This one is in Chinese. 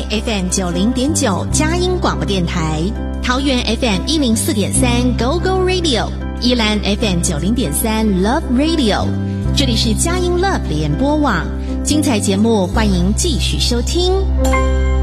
FM 90.9佳音广播电台，桃园 FM 104.3 Go Go Radio， 宜兰 FM 90.3 Love Radio。这里是佳音 Love 联播网，精彩节目欢迎继续收听。